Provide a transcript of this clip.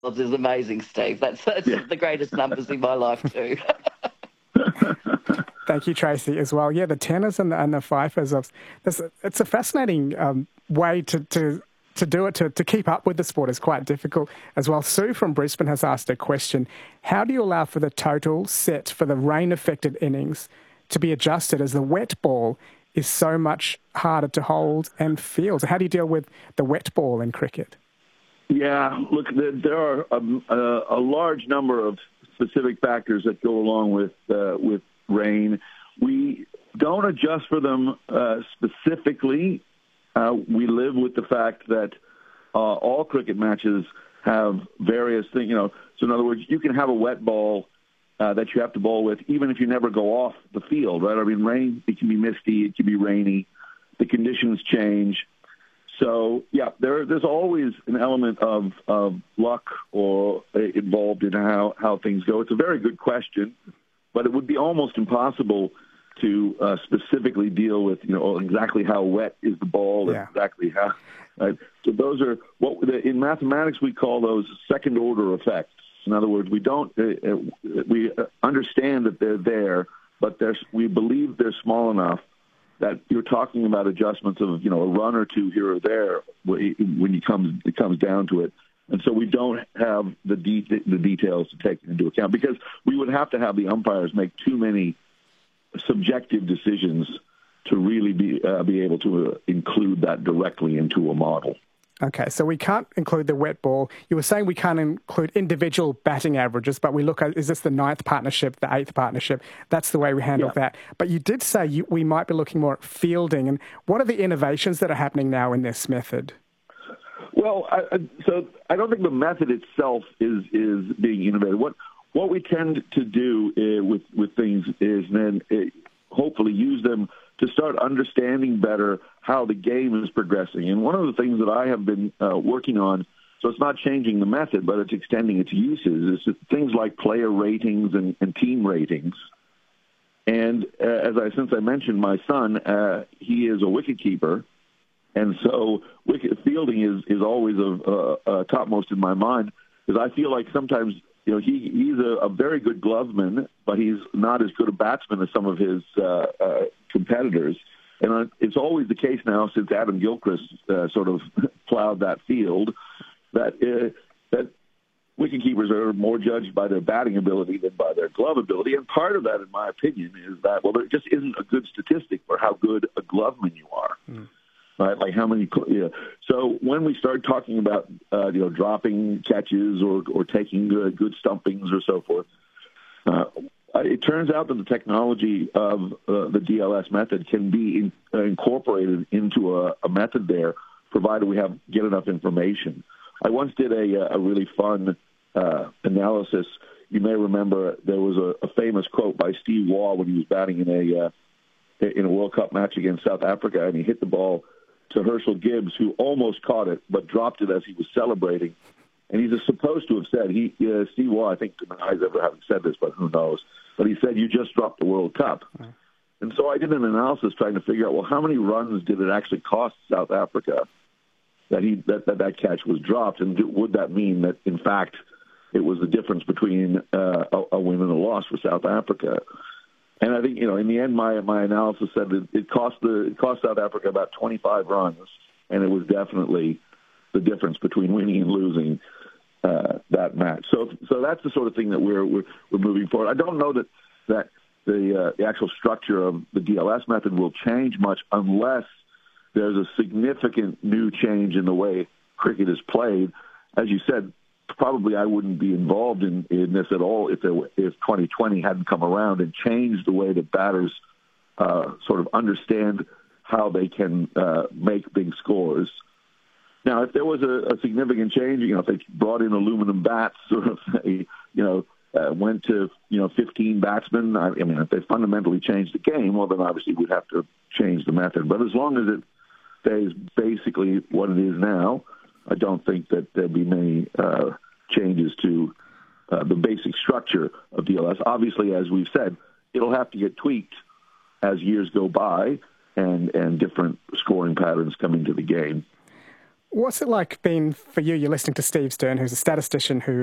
is amazing, Steve. That's the greatest numbers in my life too. Thank you, Tracy, as well. Yeah, the tenors and the fifers. It's a fascinating way to do it, to keep up with the sport is quite difficult as well. Sue from Brisbane has asked a question. How do you allow for the total set for the rain-affected innings to be adjusted as the wet ball is so much harder to hold and field? So how do you deal with the wet ball in cricket? Yeah, look, there are a large number of specific factors that go along with rain. We don't adjust for them specifically. We live with the fact that all cricket matches have various things. So in other words, you can have a wet ball that you have to bowl with, even if you never go off the field, right? I mean, rain, it can be misty, it can be rainy. The conditions change. So, yeah, there's always an element of luck or involved in how things go. It's a very good question, but it would be almost impossible to specifically deal with, exactly how wet is the ball and exactly how. Right? So those are in mathematics we call those second order effects. In other words, we understand that they're there, but we believe they're small enough that you're talking about adjustments of a run or two here or there when it comes down to it. And so we don't have the details to take into account, because we would have to have the umpires make too many subjective decisions to really be able to include that directly into a model. Okay, so we can't include the wet ball. You were saying we can't include individual batting averages, but we look at, is this the 9th partnership, the 8th partnership? That's the way we handle that. But you did say we might be looking more at fielding. And what are the innovations that are happening now in this method? Well, so I don't think the method itself is being innovated. What we tend to do with things is then hopefully use them to start understanding better how the game is progressing. And one of the things that I have been working on, so it's not changing the method, but it's extending its uses, is things like player ratings and team ratings. And since I mentioned my son, he is a wicketkeeper, and so fielding is always topmost in my mind, because I feel like sometimes he's a very good gloveman, but he's not as good a batsman as some of his competitors. And it's always the case now, since Adam Gilchrist sort of plowed that field, that wicketkeepers are more judged by their batting ability than by their glove ability. And part of that, in my opinion, is that, there just isn't a good statistic for how good a gloveman you are. Mm. Right, like how many? So when we start talking about dropping catches or taking good stumpings or so forth, it turns out that the technology of the DLS method can be incorporated into a method there, provided we get enough information. I once did a really fun analysis. You may remember there was a famous quote by Steve Waugh when he was batting in a World Cup match against South Africa, and he hit the ball to Herschel Gibbs, who almost caught it, but dropped it as he was celebrating. And he's supposed to have said, Steve Waugh, I think denies ever having said this, but who knows. But he said, "You just dropped the World Cup." Mm. And so I did an analysis trying to figure out, how many runs did it actually cost South Africa that catch was dropped? And would that mean that, in fact, it was the difference between a win and a loss for South Africa? And I think, in the end, my analysis said that it cost South Africa about 25 runs, and it was definitely the difference between winning and losing that match. So that's the sort of thing that we're moving forward. I don't know that the actual structure of the DLS method will change much unless there's a significant new change in the way cricket is played. As you said, probably I wouldn't be involved in this at all if 2020 hadn't come around and changed the way that batters sort of understand how they can make big scores. Now, if there was a significant change, if they brought in aluminum bats, or if they went to 15 batsmen, if they fundamentally changed the game, well, then obviously we'd have to change the method. But as long as it stays basically what it is now, I don't think that there'd be many changes to the basic structure of DLS. Obviously, as we've said, it'll have to get tweaked as years go by and different scoring patterns come into the game. What's it like being for you? You're listening to Steve Stern, who's a statistician who